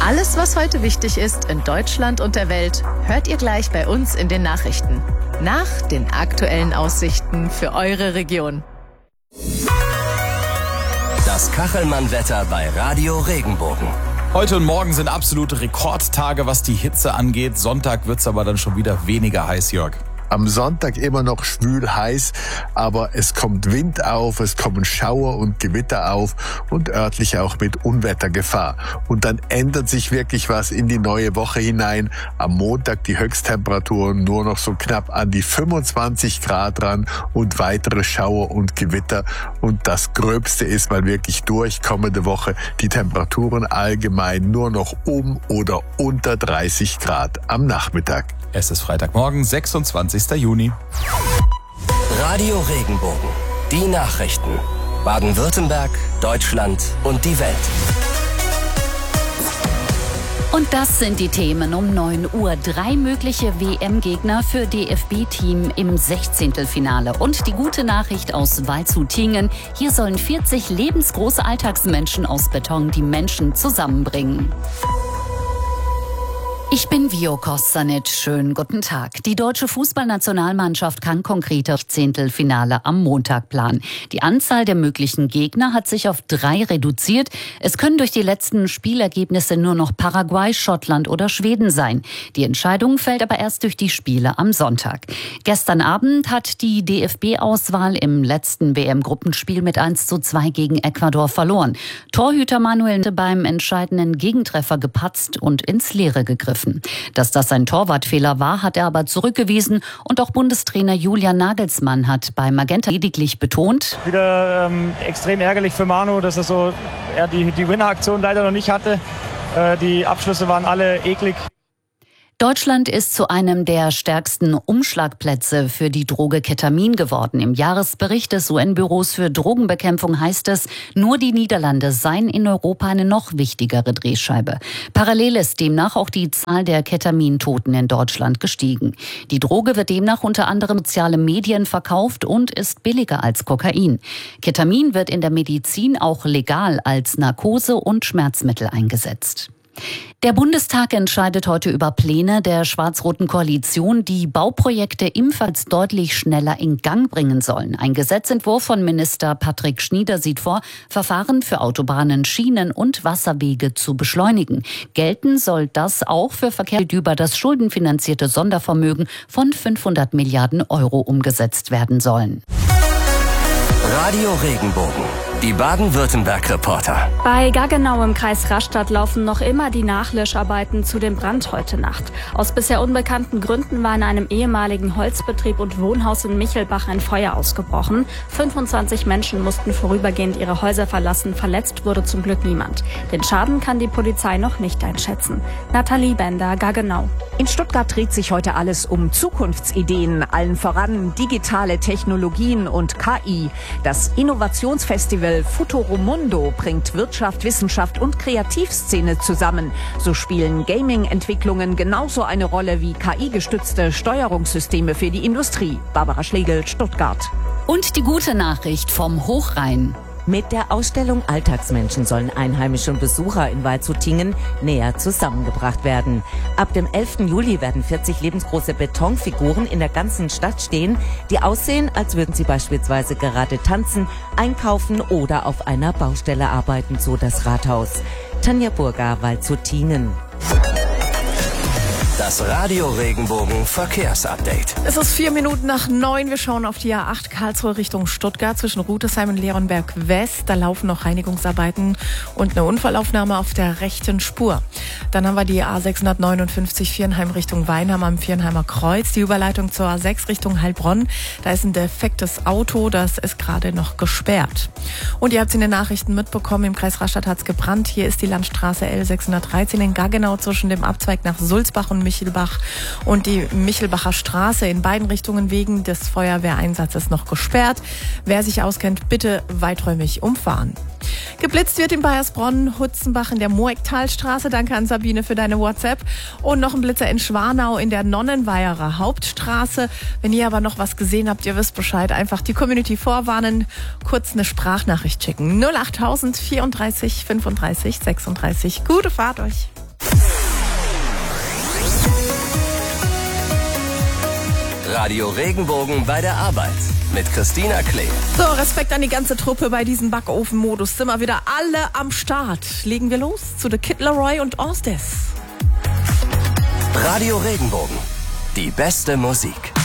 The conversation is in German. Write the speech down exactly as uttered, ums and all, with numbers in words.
Alles, was heute wichtig ist in Deutschland und der Welt, hört ihr gleich bei uns in den Nachrichten. Nach den aktuellen Aussichten für eure Region. Das Kachelmann-Wetter bei Radio Regenbogen. Heute und morgen sind absolute Rekordtage, was die Hitze angeht. Sonntag wird's aber dann schon wieder weniger heiß, Jörg. Am Sonntag immer noch schwül heiß, aber es kommt Wind auf, es kommen Schauer und Gewitter auf und örtlich auch mit Unwettergefahr. Und dann ändert sich wirklich was in die neue Woche hinein. Am Montag die Höchsttemperaturen nur noch so knapp an die fünfundzwanzig Grad ran und weitere Schauer und Gewitter. Und das Gröbste ist mal wirklich durch kommende Woche die Temperaturen allgemein nur noch um oder unter dreißig Grad am Nachmittag. Es ist Freitagmorgen, sechsundzwanzigster Juni. Radio Regenbogen. Die Nachrichten. Baden-Württemberg, Deutschland und die Welt. Und das sind die Themen um neun Uhr. Drei mögliche W M-Gegner für D F B-Team im Sechzehntelfinale. Und die gute Nachricht aus Waldshut-Tiengen. Hier sollen vierzig lebensgroße Alltagsmenschen aus Beton die Menschen zusammenbringen. Ich bin Vio Kostanic. Schönen guten Tag. Die deutsche Fußballnationalmannschaft kann konkrete Zehntelfinale am Montag planen. Die Anzahl der möglichen Gegner hat sich auf drei reduziert. Es können durch die letzten Spielergebnisse nur noch Paraguay, Schottland oder Schweden sein. Die Entscheidung fällt aber erst durch die Spiele am Sonntag. Gestern Abend hat die D F B-Auswahl im letzten W M-Gruppenspiel mit eins zu zwei gegen Ecuador verloren. Torhüter Manuel beim entscheidenden Gegentreffer gepatzt und ins Leere gegriffen. Dass das ein Torwartfehler war, hat er aber zurückgewiesen. Und auch Bundestrainer Julian Nagelsmann hat bei Magenta lediglich betont: Wieder ähm, extrem ärgerlich für Manu, dass er so er die, die Winner-Aktion leider noch nicht hatte. Äh, die Abschlüsse waren alle eklig. Deutschland ist zu einem der stärksten Umschlagplätze für die Droge Ketamin geworden. Im Jahresbericht des U N-Büros für Drogenbekämpfung heißt es, nur die Niederlande seien in Europa eine noch wichtigere Drehscheibe. Parallel ist demnach auch die Zahl der Ketamintoten in Deutschland gestiegen. Die Droge wird demnach unter anderem soziale Medien verkauft und ist billiger als Kokain. Ketamin wird in der Medizin auch legal als Narkose und Schmerzmittel eingesetzt. Der Bundestag entscheidet heute über Pläne der schwarz-roten Koalition, die Bauprojekte ebenfalls deutlich schneller in Gang bringen sollen. Ein Gesetzentwurf von Minister Patrick Schnieder sieht vor, Verfahren für Autobahnen, Schienen und Wasserwege zu beschleunigen. Gelten soll das auch für Verkehr, die über das schuldenfinanzierte Sondervermögen von fünfhundert Milliarden Euro umgesetzt werden sollen. Radio Regenbogen. Die Baden-Württemberg-Reporter. Bei Gaggenau im Kreis Rastatt laufen noch immer die Nachlöscharbeiten zu dem Brand heute Nacht. Aus bisher unbekannten Gründen war in einem ehemaligen Holzbetrieb und Wohnhaus in Michelbach ein Feuer ausgebrochen. fünfundzwanzig Menschen mussten vorübergehend ihre Häuser verlassen. Verletzt wurde zum Glück niemand. Den Schaden kann die Polizei noch nicht einschätzen. Nathalie Bender, Gaggenau. In Stuttgart dreht sich heute alles um Zukunftsideen, allen voran digitale Technologien und K I. Das Innovationsfestival Futoromundo bringt Wirtschaft, Wissenschaft und Kreativszene zusammen. So spielen Gaming-Entwicklungen genauso eine Rolle wie K I-gestützte Steuerungssysteme für die Industrie. Barbara Schlegel, Stuttgart. Und die gute Nachricht vom Hochrhein. Mit der Ausstellung Alltagsmenschen sollen Einheimische und Besucher in Waldshut-Tiengen näher zusammengebracht werden. Ab dem elften Juli werden vierzig lebensgroße Betonfiguren in der ganzen Stadt stehen, die aussehen, als würden sie beispielsweise gerade tanzen, einkaufen oder auf einer Baustelle arbeiten, so das Rathaus. Tanja Burger, Waldshut-Tiengen. Das Radio Regenbogen Verkehrsupdate. Es ist vier Minuten nach neun. Wir schauen auf die A acht Karlsruhe Richtung Stuttgart zwischen Rudesheim und Leonberg West. Da laufen noch Reinigungsarbeiten und eine Unfallaufnahme auf der rechten Spur. Dann haben wir die A sechshundertneunundfünfzig Viernheim Richtung Weinheim am Viernheimer Kreuz. Die Überleitung zur A sechs Richtung Heilbronn. Da ist ein defektes Auto, das ist gerade noch gesperrt. Und ihr habt es in den Nachrichten mitbekommen, im Kreis Rastatt hat es gebrannt. Hier ist die Landstraße L sechshundertdreizehn in Gaggenau zwischen dem Abzweig nach Sulzbach und Michelbach und die Michelbacher Straße in beiden Richtungen wegen des Feuerwehreinsatzes noch gesperrt. Wer sich auskennt, bitte weiträumig umfahren. Geblitzt wird in Baiersbronn, Hutzenbach in der Moektalstraße. Danke an Sabine für deine WhatsApp. Und noch ein Blitzer in Schwanau in der Nonnenweiherer Hauptstraße. Wenn ihr aber noch was gesehen habt, ihr wisst Bescheid, einfach die Community vorwarnen, kurz eine Sprachnachricht schicken. null achttausend vierunddreißig fünfunddreißig sechsunddreißig. Gute Fahrt euch. Radio Regenbogen bei der Arbeit mit Christina Klee. So, Respekt an die ganze Truppe bei diesem Backofen-Modus. Sind wir wieder alle am Start. Legen wir los zu The Kid Laroi und Orstes. Radio Regenbogen. Die beste Musik.